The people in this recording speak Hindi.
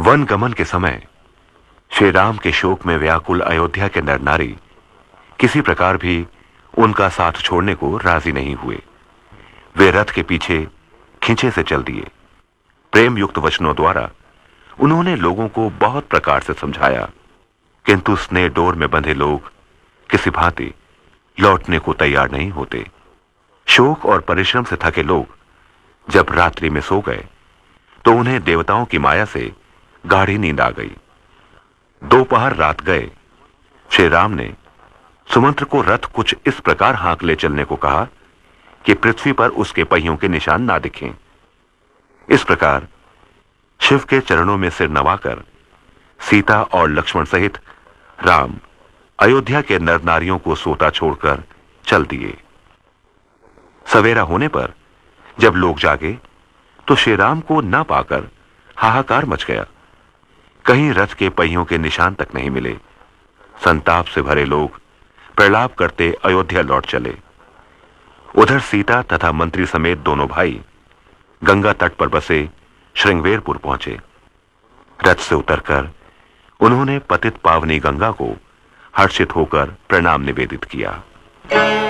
वन गमन के समय श्री राम के शोक में व्याकुल अयोध्या के नर नारी किसी प्रकार भी उनका साथ छोड़ने को राजी नहीं हुए। वे रथ के पीछे खींचे से चल दिए। प्रेम युक्त वचनों द्वारा उन्होंने लोगों को बहुत प्रकार से समझाया, किंतु स्नेह डोर में बंधे लोग किसी भांति लौटने को तैयार नहीं होते। शोक और परिश्रम से थके लोग जब रात्रि में सो गए तो उन्हें देवताओं की माया से गाढ़ी नींद आ गई। दोपहर रात गए। श्री राम ने सुमंत्र को रथ कुछ इस प्रकार हाँक ले चलने को कहा कि पृथ्वी पर उसके पहियों के निशान ना दिखें। इस प्रकार शिव के चरणों में सिर नवाकर सीता और लक्ष्मण सहित राम अयोध्या के नर नारियों को सोता छोड़कर चल दिए। सवेरा होने पर जब लोग जागे तो श्री राम को न पाकर हाहाकार मच गया। कहीं रथ के पहियों के निशान तक नहीं मिले। संताप से भरे लोग प्रलाप करते अयोध्या लौट चले। उधर सीता तथा मंत्री समेत दोनों भाई गंगा तट पर बसे श्रृंगवेरपुर पहुंचे। रथ से उतरकर उन्होंने पतित पावनी गंगा को हर्षित होकर प्रणाम निवेदित किया।